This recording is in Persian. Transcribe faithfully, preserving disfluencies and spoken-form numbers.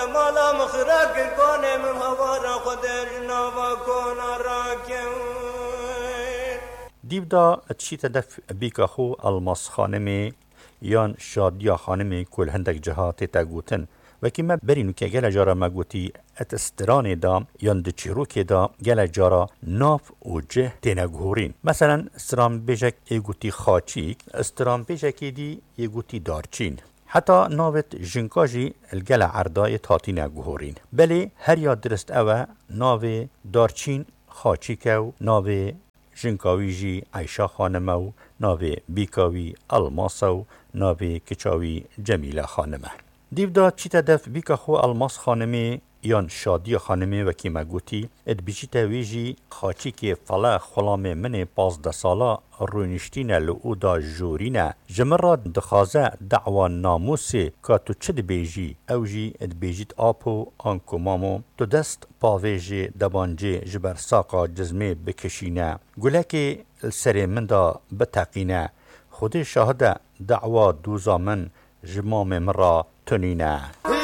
مالا مخرق کنه من هوا را خودش نوا کن راکن دیو دا چیت دف بیکا خو الماس خانمی یان شادیا خانمی کل هندک جهات تگوتن و که ما برینو که گل جارا مگوتی ات استران دا یان د چیروک دا گل جارا ناف و جه تینگهورین. مثلا استران بیجک ایگوتی خاچیک، استران بیجکی دی ایگوتی دارچین. حتی ناوت جنکاجی الگل عردای تاتین گهورین. بله هر یاد درست اوه ناو دارچین خاچیکو، ناو جنکاوی جی عیشا خانمو، ناو بیکاوی الماسو، ناو کچاوی جمیله خانمه. دیو دا چی تدف بیکا خو الماس خانمی یان شادی خانمی و کی مگوتی اد بیچیت ویجی خاچی که فلا خلام من پازده سالا رونشتین لعو دا جورینه جمرا دخازه دعوا ناموسی که تو چه بیجی او جی اد بیجیت آپو آنکو مامو تو دست پاویجی دبانجی جبر ساقا جزمه بکشینه گوله که السری من دا بتقینه خود شاهده دعوا دوزا من جمام مرا تنینه